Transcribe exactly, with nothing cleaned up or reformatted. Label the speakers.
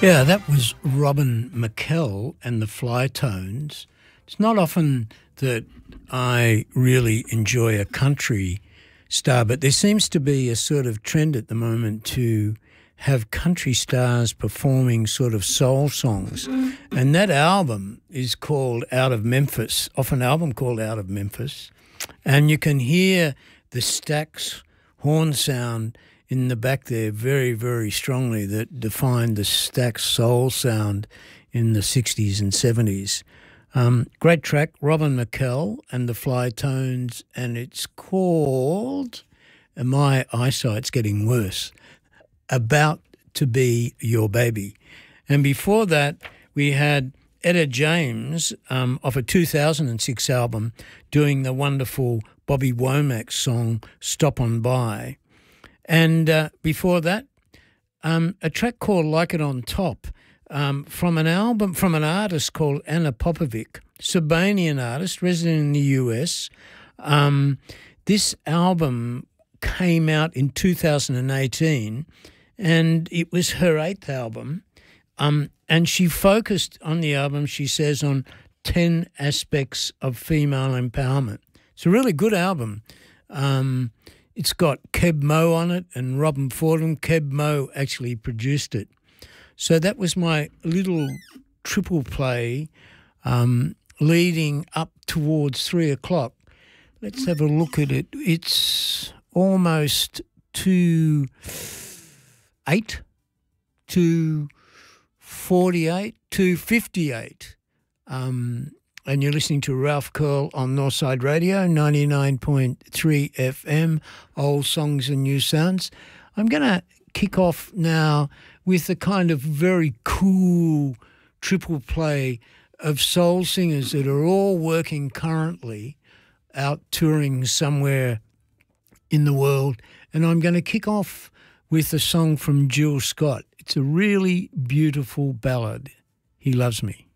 Speaker 1: Yeah, that was Robin McKell and the Flytones. It's not often that I really enjoy a country star, but there seems to be a sort of trend at the moment to have country stars performing sort of soul songs. And that album is called Out of Memphis, off an album called Out of Memphis. And you can hear the Stax horn sound in the back there very, very strongly that defined the Stax soul sound in the sixties and seventies. Um, great track, Robin McKell and the Flytones, and it's called, and my eyesight's getting worse, About to Be Your Baby. And before that, we had Etta James um, off a two thousand six album doing the wonderful Bobby Womack song, Stop On By. And uh, before that, um, a track called Like It On Top um, from an album, from an artist called Anna Popovic, Sabanian artist, resident in the U S. Um, this album came out in two thousand eighteen and it was her eighth album. Um, and she focused on the album, she says, on ten aspects of female empowerment. It's a really good album. Um It's got Keb Mo on it and Robin Fordham. Keb Mo actually produced it. So that was my little triple play um, leading up towards three o'clock. Let's have a look at it. It's almost to eight, to forty-eight, to fifty-eight. Um And you're listening to Ralph Curl on Northside Radio, ninety-nine point three F M, old songs and new sounds. I'm going to kick off now with a kind of very cool triple play of soul singers that are all working currently out touring somewhere in the world. And I'm going to kick off with a song from Jill Scott. It's a really beautiful ballad, He Loves Me.